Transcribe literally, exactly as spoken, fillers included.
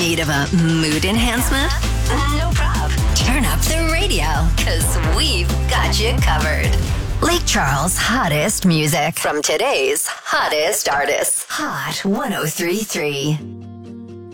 need of a mood enhancement? No prob. Turn up the radio, because we've got you covered. Lake Charles' hottest music from today's hottest artists. Hot ten thirty-three.